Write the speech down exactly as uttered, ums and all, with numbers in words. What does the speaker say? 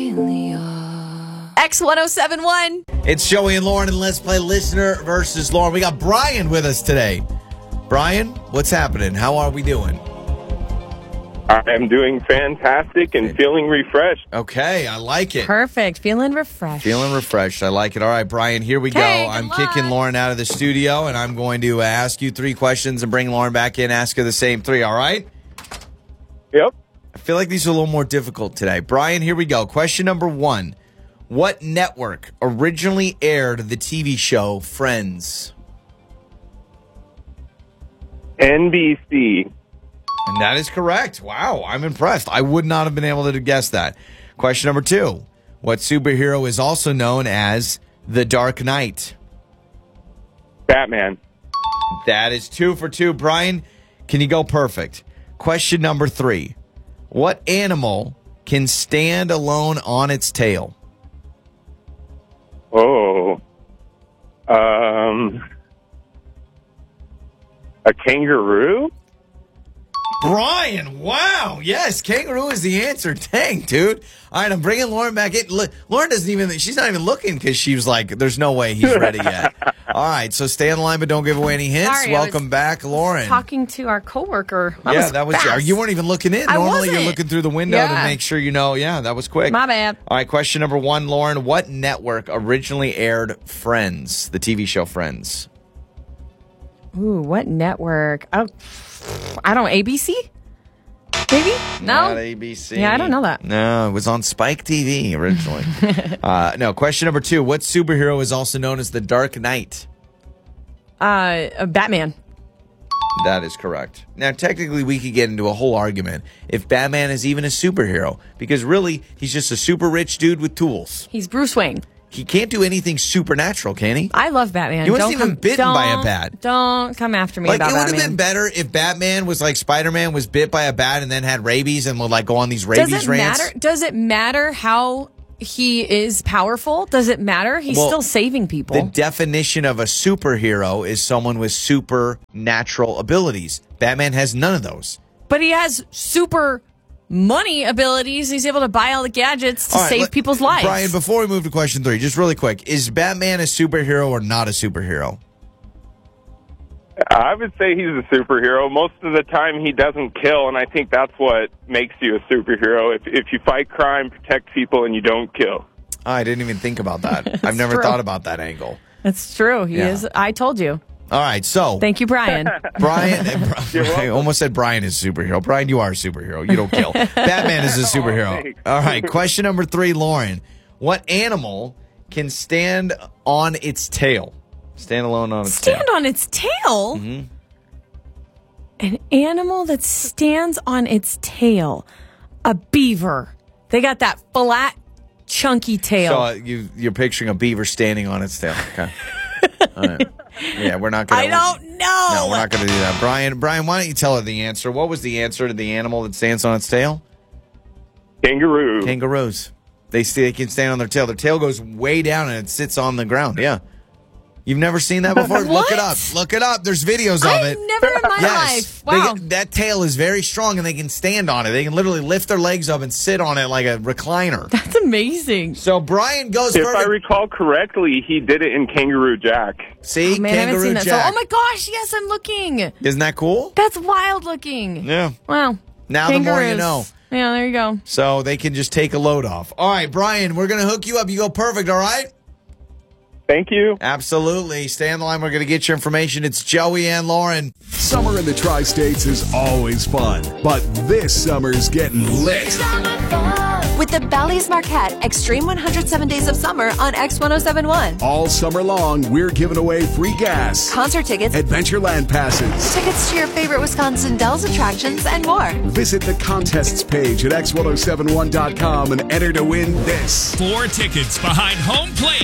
Amelia. X one oh seven one. It's Joey and Lauren, and let's play Listener versus Lauren. We got Brian with us today. Brian, what's happening? How are we doing? I'm doing fantastic and feeling refreshed. Okay, I like it. Perfect. Feeling refreshed. Feeling refreshed. I like it. All right, Brian, here we Hey, go. good I'm luck. kicking Lauren out of the studio, and I'm going to ask you three questions and bring Lauren back in, ask her the same three, all right? Yep. I feel like these are a little more difficult today. Brian, here we go. Question number one. What network originally aired the T V show Friends? N B C. And that is correct. Wow, I'm impressed. I would not have been able to guess that. Question number two. What superhero is also known as the Dark Knight? Batman. That is two for two. Brian, can you go perfect? Question number three. What animal can stand alone on its tail? Oh. Um. A kangaroo? Brian, wow. Yes, kangaroo is the answer. Dang, dude. All right, I'm bringing Lauren back in. Look, Lauren doesn't even, she's not even looking because she was like, there's no way he's ready yet. All right, so stay on the line, but don't give away any hints. Sorry, I Welcome was back, Lauren. Talking to our coworker. That yeah, was that was, fast. you weren't even looking in. I Normally you're wasn't. looking through the window to Yeah. make sure you know. Yeah, that was quick. My bad. All right, question number one, Lauren. What network originally aired Friends, the T V show Friends? Ooh, what network? Oh, I don't know. A B C? Maybe? No? Not A B C. Yeah, I don't know that. No, it was on Spike T V originally. uh, no, question number two. What superhero is also known as the Dark Knight? Uh, uh, Batman. That is correct. Now, technically, we could get into a whole argument if Batman is even a superhero, because really, he's just a super rich dude with tools. He's Bruce Wayne. He can't do anything supernatural, can he? I love Batman. He wasn't Don't even come- bitten by a don't- bat. Don't come after me Like, about it would have Batman. been better if Batman was like Spider-Man, was bit by a bat and then had rabies and would like go on these rabies Does it rants. matter? Does it matter how he is powerful? Does it matter? He's Well, still saving people. The definition of a superhero is someone with supernatural abilities. Batman has none of those. But he has super money abilities. He's able to buy all the gadgets to All right, save let- people's lives. Brian, before we move to question three, just really quick, is Batman a superhero or not a superhero? I would say he's a superhero. Most of the time he doesn't kill, and I think that's what makes you a superhero. If if you fight crime, protect people, and you don't kill. I didn't even think about that. I've never true. thought about that angle. That's true. He Yeah. is. I told you. All right, so Thank you, Brian. Brian, I almost said Brian is a superhero. Brian, you are a superhero. You don't kill. Batman is a superhero. thanks. All right, question number three, Lauren. What animal can stand on its tail? Stand alone on its Stand tail. on its tail? Mm-hmm. An animal that stands on its tail. A beaver. They got that flat, chunky tail. So uh, you, you're picturing a beaver standing on its tail. Okay. All right. Yeah, we're not going I to. don't know. No, we're not going to do that. Brian, Brian, why don't you tell her the answer? What was the answer to the animal that stands on its tail? Kangaroo. Kangaroos. They they can stand on their tail. Their tail goes way down and it sits on the ground. Yeah. You've never seen that before? Look it up. Look it up. There's videos of I've it. never in my Yes. life. Wow. They, that tail is very strong and they can stand on it. They can literally lift their legs up and sit on it like a recliner. That's amazing. So Brian goes If perfect. I recall correctly, he did it in Kangaroo Jack. See? Man, I haven't Kangaroo seen that. So, Jack. oh my gosh, yes, I'm looking. Isn't that cool? That's wild looking. Yeah. Wow. Now the more you Kangaroos. know. Yeah, there you go. So they can just take a load off. All right, Brian, we're going to hook you up. You go perfect, all right? Thank you. Absolutely. Stay on the line. We're going to get your information. It's Joey and Lauren. Summer in the Tri-States is always fun, but this summer's getting lit. With the Bally's Marquette Extreme one hundred seven Days of Summer on X one oh seven one. All summer long, we're giving away free gas, Concert tickets, Adventureland passes. tickets to your favorite Wisconsin Dells attractions, and more. Visit the contests page at x one oh seven one dot com and enter to win this. Four tickets behind home plate.